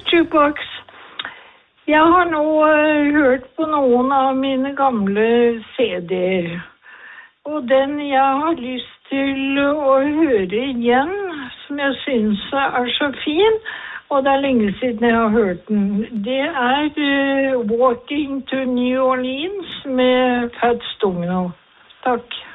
Jukebox. Jeg har nå hørt på noen av mine gamle CD-er. Og den jeg har lyst til å høre igjen, som jeg synes er så fin, og det er lenge siden jeg har hørt den, det er Walking to New Orleans med Fats Domino. Takk.